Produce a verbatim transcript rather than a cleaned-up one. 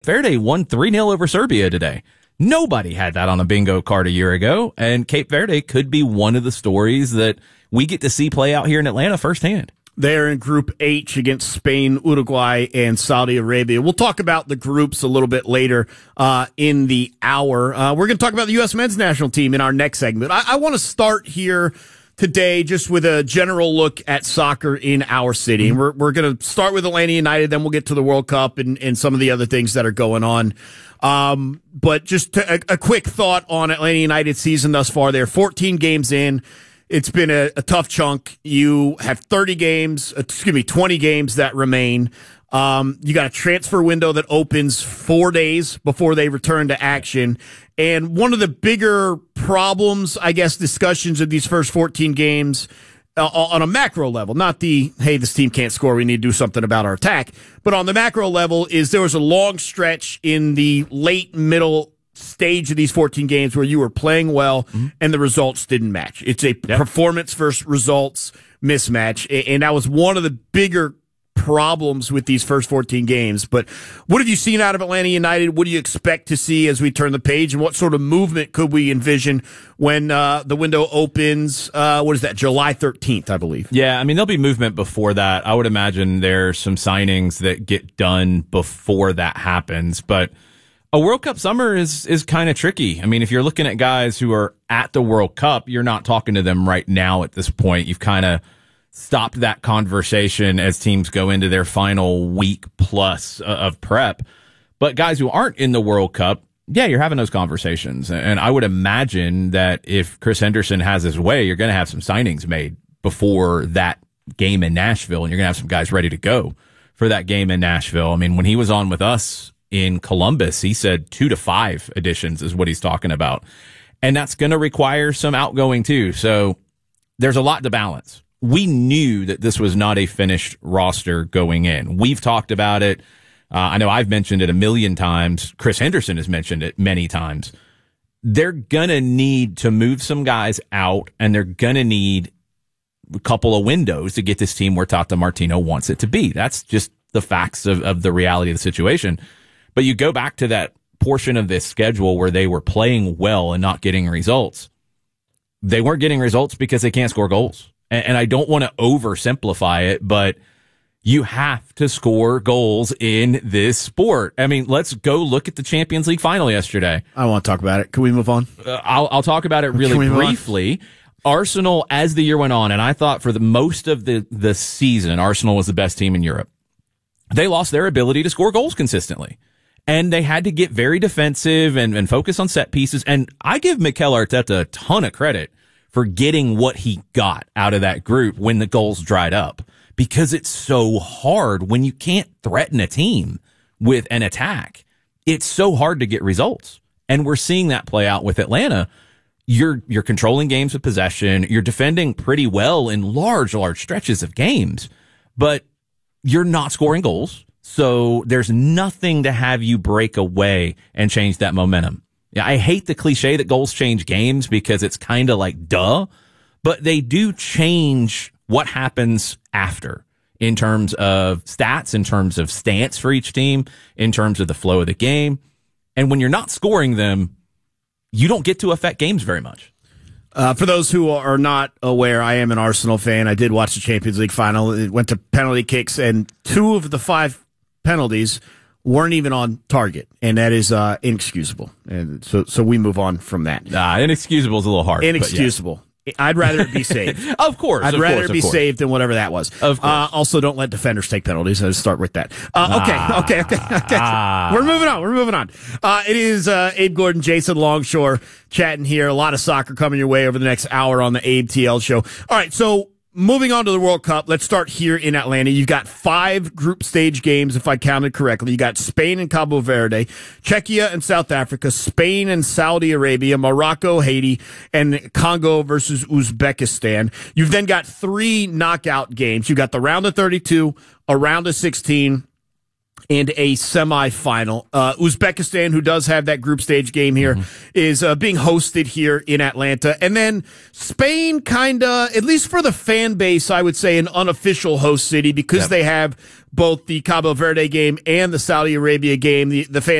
Verde won three nil over Serbia today. Nobody had that on a bingo card a year ago, and Cape Verde could be one of the stories that we get to see play out here in Atlanta firsthand. They're in Group H against Spain, Uruguay, and Saudi Arabia. We'll talk about the groups a little bit later uh, in the hour. Uh, we're going to talk about the U S men's national team in our next segment. I, I want to start here today just with a general look at soccer in our city. And we're, we're going to start with Atlanta United, then we'll get to the World Cup and, and some of the other things that are going on. Um, but just to, a, a quick thought on Atlanta United's season thus far. They're fourteen games in. It's been a, a tough chunk. You have thirty games, excuse me, twenty games that remain. Um, you got a transfer window that opens four days before they return to action. And one of the bigger problems, I guess, discussions of these first fourteen games uh, on a macro level, not the, hey, this team can't score, we need to do something about our attack, but on the macro level is there was a long stretch in the late middle stage of these fourteen games where you were playing well mm-hmm. and the results didn't match. It's a yep. performance versus results mismatch. And that was one of the bigger problems with these first fourteen games. But what have you seen out of Atlanta United? What do you expect to see as we turn the page? And what sort of movement could we envision when uh, the window opens? Uh, what is that? July thirteenth, I believe. Yeah, I mean, there'll be movement before that. I would imagine there's some signings that get done before that happens. But a World Cup summer is is kind of tricky. I mean, if you're looking at guys who are at the World Cup, you're not talking to them right now at this point. You've kind of stopped that conversation as teams go into their final week plus of prep. But guys who aren't in the World Cup, yeah, you're having those conversations. And I would imagine that if Chris Henderson has his way, you're going to have some signings made before that game in Nashville, and you're going to have some guys ready to go for that game in Nashville. I mean, when he was on with us in Columbus, he said two to five additions is what he's talking about. And that's going to require some outgoing too. So there's a lot to balance. We knew that this was not a finished roster going in. We've talked about it. Uh, I know I've mentioned it a million times. Chris Henderson has mentioned it many times. They're going to need to move some guys out, and they're going to need a couple of windows to get this team where Tata Martino wants it to be. That's just the facts of, of the reality of the situation. But you go back to that portion of this schedule where they were playing well and not getting results. They weren't getting results because they can't score goals. And I don't want to oversimplify it, but you have to score goals in this sport. I mean, let's go look at the Champions League final yesterday. I want to talk about it. Can we move on? Uh, I'll, I'll talk about it really briefly. Arsenal, as the year went on, and I thought for the most of the, the season, Arsenal was the best team in Europe. They lost their ability to score goals consistently. And they had to get very defensive and, and focus on set pieces. And I give Mikel Arteta a ton of credit for getting what he got out of that group when the goals dried up, because it's so hard when you can't threaten a team with an attack. It's so hard to get results. And we're seeing that play out with Atlanta. You're, you're controlling games with possession. You're defending pretty well in large, large stretches of games, but you're not scoring goals. So there's nothing to have you break away and change that momentum. Yeah, I hate the cliche that goals change games because it's kind of like duh, but they do change what happens after in terms of stats, in terms of stance for each team, in terms of the flow of the game. And when you're not scoring them, you don't get to affect games very much. Uh, for those who are not aware, I am an Arsenal fan. I did watch the Champions League final. It went to penalty kicks, and two of the five penalties weren't even on target, and that is uh, inexcusable. And so, so we move on from that. Nah, inexcusable is a little hard. Inexcusable. Yeah. I'd rather it be saved. Of course. I'd of rather course, it be course. saved than whatever that was. Of course. Uh, also, don't let defenders take penalties. I'll start with that. Uh, okay, ah, okay, okay, okay. Ah. We're moving on. We're moving on. Uh, it is uh, Abe Gordon, Jason Longshore chatting here. A lot of soccer coming your way over the next hour on the Abe T L show. All right, so moving on to the World Cup, let's start here in Atlanta. You've got five group stage games, if I counted correctly. You got Spain and Cabo Verde, Czechia and South Africa, Spain and Saudi Arabia, Morocco, Haiti, and Congo versus Uzbekistan. You've then got three knockout games. You've got the round of thirty-two, a round of sixteen, and a semifinal. Uh, Uzbekistan, who does have that group stage game here, mm-hmm. is uh, being hosted here in Atlanta. And then Spain, kind of, at least for the fan base, I would say an unofficial host city because yep. they have both the Cabo Verde game and the Saudi Arabia game. The, the fan